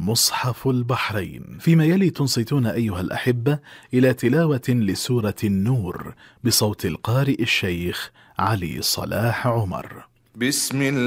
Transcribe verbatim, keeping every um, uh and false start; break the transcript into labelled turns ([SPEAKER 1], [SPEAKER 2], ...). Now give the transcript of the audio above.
[SPEAKER 1] مصحف البحرين. فيما يلي تنصتون أيها الأحبة إلى تلاوة لسورة النور بصوت القارئ الشيخ علي صلاح عمر.
[SPEAKER 2] بسم الله